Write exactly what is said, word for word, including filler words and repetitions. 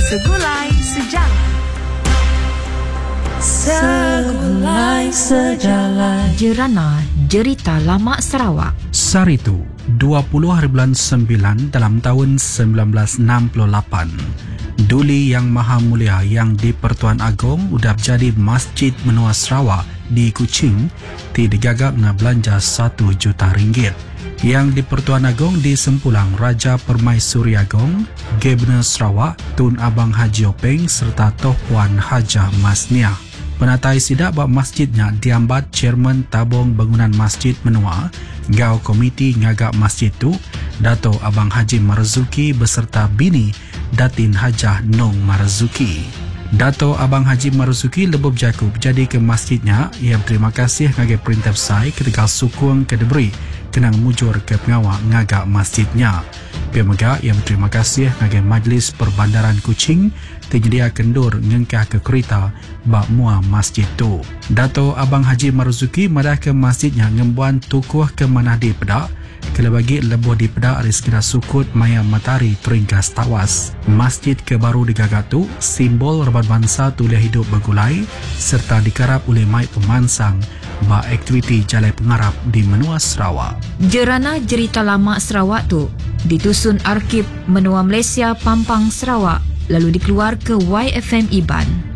Segulai Sejarah. Segulai Sejarah. Jerana Jerita Lama Sarawak. Saritu, dua puluh hari bulan sembilan dalam tahun sembilan belas enam puluh lapan. Duli Yang Maha Mulia yang di Pertuan Agong udap jadi Masjid Menua Sarawak di Kuching ti digagap na belanja satu juta ringgit. Yang di Pertuan Agong di Sempulang Raja Permaisuri Agong, Gubernur Sarawak Tun Abang Haji Openg serta Toh Puan Hajah Masniah. Penatai sidak bab masjidnya diambat Chairman Tabung Bangunan Masjid Menua, Gau Komiti Ngagak Masjid tu, Dato' Abang Haji Marzuki beserta bini Datin Hajah Nong Marzuki. Dato' Abang Haji Marzuki lebih Jakub jadi ke masjidnya yang terima kasih ngagai perintah sai ketika sukung ke deberi kenang mujur ke pengawal ngagak masjidnya. Pemega yang terima kasih ngagai Majlis Perbandaran Kuching terjedia kendur ngengkah ke kereta bak mua masjid tu. Dato' Abang Haji Marzuki madah ke masjidnya ngembuan tukuh ke manahdi pedak kalau bagi lebuh di pedak ada sekira sukut maya matahari teringkas tawas. Masjid ke baru digagak tu simbol rebat bangsa tulia hidup bergulai serta dikarap oleh mai pemansang ba aktiviti jalai pengarap di Menua Sarawak. Jerana Jerita Lama Sarawak tu ditusun Arkib Menua Malaysia Pampang Sarawak lalu dikeluar ke Y F M Iban.